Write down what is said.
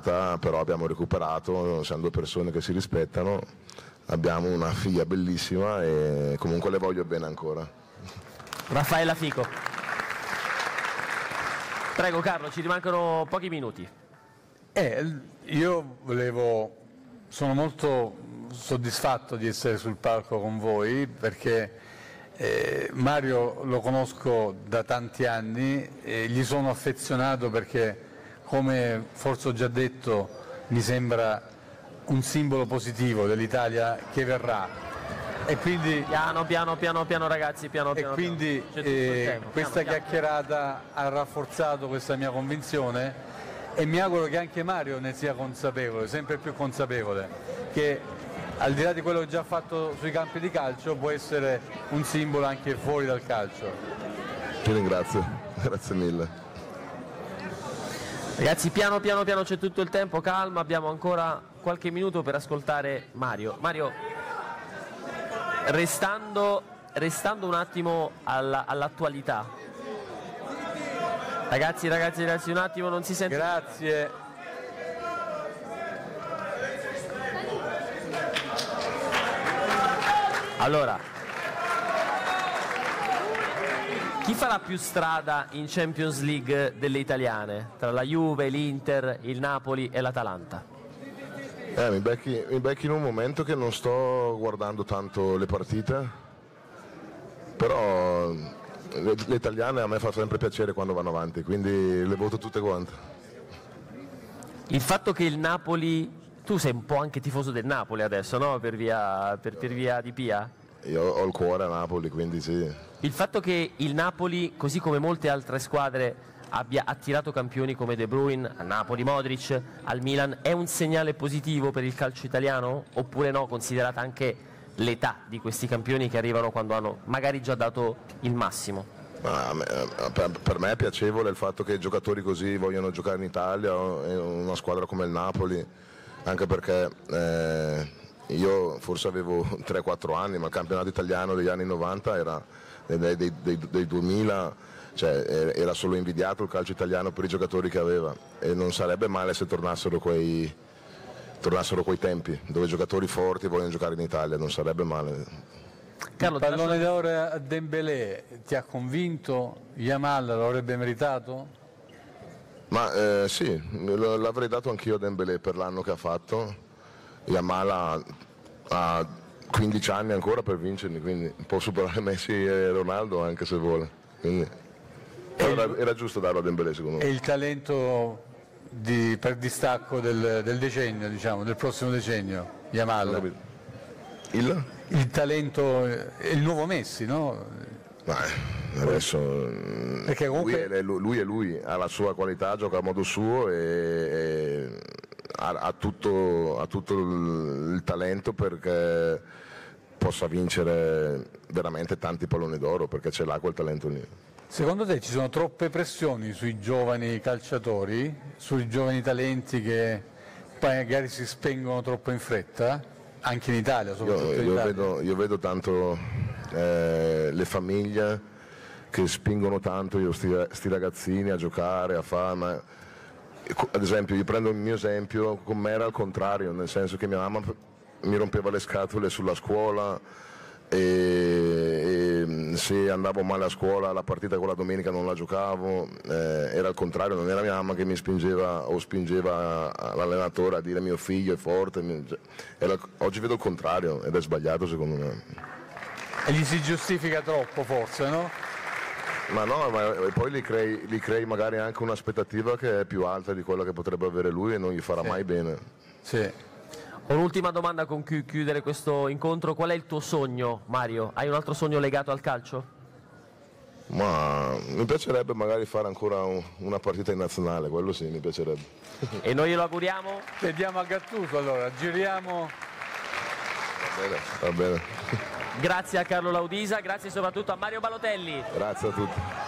volta, però abbiamo recuperato, siamo due persone che si rispettano, abbiamo una figlia bellissima e comunque le voglio bene ancora. Raffaella Fico. Prego Carlo, ci rimangono pochi minuti. Sono molto soddisfatto di essere sul palco con voi perché Mario lo conosco da tanti anni e gli sono affezionato perché, come forse ho già detto, mi sembra un simbolo positivo dell'Italia che verrà. E quindi piano ragazzi, piano. Quindi questa chiacchierata ha rafforzato questa mia convinzione e mi auguro che anche Mario ne sia consapevole, sempre più consapevole, che al di là di quello che già ha fatto sui campi di calcio può essere un simbolo anche fuori dal calcio. Ti ringrazio, grazie mille. Ragazzi, piano, c'è tutto il tempo, calma, abbiamo ancora qualche minuto per ascoltare Mario. Mario, restando un attimo all'attualità. Ragazzi, un attimo, non si sente. Grazie. Allora, chi farà più strada in Champions League delle italiane? Tra la Juve, l'Inter, il Napoli e l'Atalanta? Mi becchi in un momento che non sto guardando tanto le partite, però le italiane a me fa sempre piacere quando vanno avanti, quindi le voto tutte quante. Il fatto che il Napoli... Tu sei un po' anche tifoso del Napoli adesso, no? Per via di Pia? Io ho il cuore a Napoli, quindi sì. Il fatto che il Napoli, così come molte altre squadre, abbia attirato campioni come De Bruyne, a Napoli Modric, al Milan, è un segnale positivo per il calcio italiano? Oppure no, considerata anche l'età di questi campioni che arrivano quando hanno magari già dato il massimo? Per me è piacevole il fatto che giocatori così vogliono giocare in Italia, una squadra come il Napoli, anche perché io forse avevo 3-4 anni, ma il campionato italiano degli anni 90 era dei 2000, cioè era solo invidiato il calcio italiano per i giocatori che aveva, e non sarebbe male se tornassero quei tempi dove giocatori forti vogliono giocare in Italia, non sarebbe male. Carlo, il pallone d'oro a Dembélé ti ha convinto? Yamal lo avrebbe meritato? Ma sì, l'avrei dato anch'io a Dembélé per l'anno che ha fatto. Yamal ha 15 anni ancora per vincerli, quindi può superare Messi e Ronaldo anche se vuole. Quindi era giusto darlo a Dembélé, secondo me. E il talento per distacco del decennio, diciamo, del prossimo decennio, Yamal? Il talento, il nuovo Messi, no? Adesso perché comunque... lui ha la sua qualità, gioca a modo suo e ha tutto il talento perché possa vincere veramente tanti palloni d'oro, perché ce l'ha quel talento lì. Secondo te ci sono troppe pressioni sui giovani calciatori, sui giovani talenti che magari si spengono troppo in fretta? Anche in Italia, soprattutto in Italia. Io vedo tanto le famiglie che spingono tanto sti ragazzini a giocare, a fare. Ad esempio, io prendo il mio esempio, con me era al contrario, nel senso che mia mamma mi rompeva le scatole sulla scuola e se andavo male a scuola la partita con la domenica non la giocavo, era al contrario, non era mia mamma che mi spingeva o spingeva l'allenatore a dire mio figlio è forte, oggi vedo il contrario ed è sbagliato secondo me. E gli si giustifica troppo forse, no? Ma no, ma poi gli crei magari anche un'aspettativa che è più alta di quella che potrebbe avere lui e non gli farà mai bene. Sì. Un'ultima domanda con cui chiudere questo incontro: qual è il tuo sogno, Mario? Hai un altro sogno legato al calcio? Ma mi piacerebbe magari fare ancora una partita in nazionale, quello sì, mi piacerebbe. E noi glielo auguriamo? Vediamo a Gattuso allora, giriamo. Va bene. Grazie a Carlo Laudisa, grazie soprattutto a Mario Balotelli. Grazie a tutti.